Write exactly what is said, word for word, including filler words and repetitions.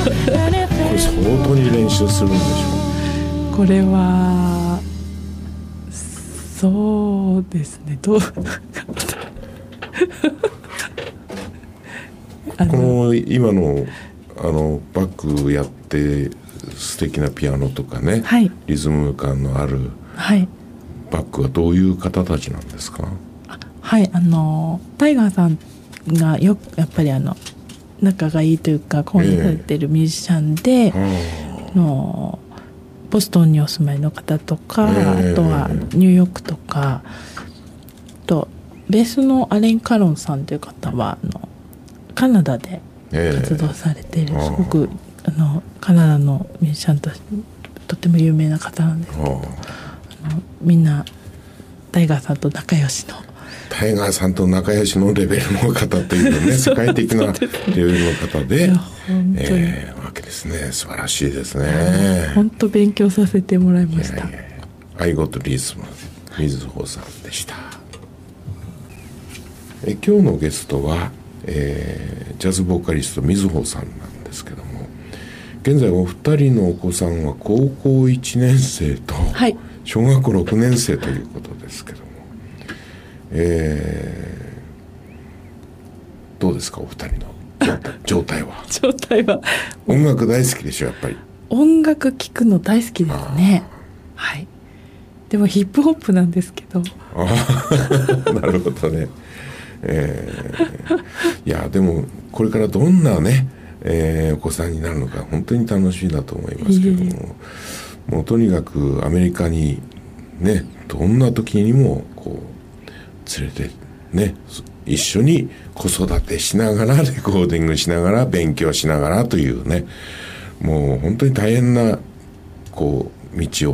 れ相当に練習するんでしょう。 これはそうですね、どうこの今のあのバックやって素敵なピアノとかね、 はい、 リズム感のあるバックはどういう方たちなんですか？ はい、あのタイガーさんがよくやっぱりあの仲がいいというかコンサルてるミュージシャンで、えー、のボストンにお住まいの方とか、えー、あとはニューヨークとか、とベースのアレン・カロンさんという方はあのカナダで活動されている、えー、すごくあのカナダのミュージシャンととても有名な方なんですけど、あのみんなタイガーさんと仲良しのタイガーさんと仲良しのレベルの方というね世界的なレベルの方でえー、わけですね。素晴らしいですね。 本当勉強させてもらいました。いやいやアイゴットリズム水穂さんでした。え今日のゲストは、えー、ジャズボーカリスト水穂さんなんですけども、現在お二人のお子さんは高校いちねん生と小学校ろくねん生ということですけども、えー、どうですかお二人の状態は状態は音楽大好きでしょ。やっぱり音楽聴くの大好きですね。はい。でもヒップホップなんですけど。 あなるほどね。えー、いやでもこれからどんなね、えー、お子さんになるのか本当に楽しみだと思いますけども、いいもうとにかくアメリカにねどんな時にもこう連れてね一緒に子育てしながらレコーディングしながら勉強しながらというねもう本当に大変なこう道を